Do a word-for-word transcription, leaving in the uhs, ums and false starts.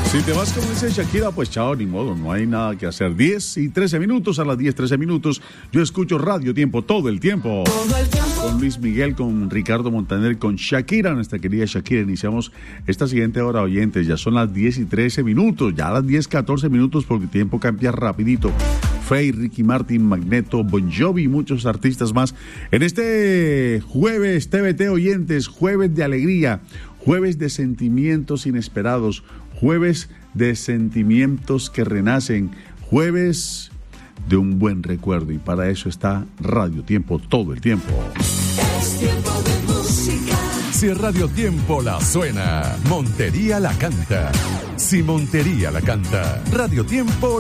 Si te vas como dice Shakira, pues chao, ni modo, no hay nada que hacer. diez y trece minutos, a las diez, trece minutos, yo escucho Radio Tiempo todo el tiempo. Todo el tiempo. Con Luis Miguel, con Ricardo Montaner, con Shakira, nuestra querida Shakira. Iniciamos esta siguiente hora, oyentes, ya son las diez y trece minutos, ya a las diez, catorce minutos, porque el tiempo cambia rapidito. Faye, Ricky Martin, Magneto, Bon Jovi y muchos artistas más. En este jueves T V T, oyentes, jueves de alegría, jueves de sentimientos inesperados, jueves de sentimientos que renacen, jueves de un buen recuerdo. Y para eso está Radio Tiempo todo el tiempo. Es tiempo de música. Si Radio Tiempo la suena, Montería la canta. Si Montería la canta, Radio Tiempo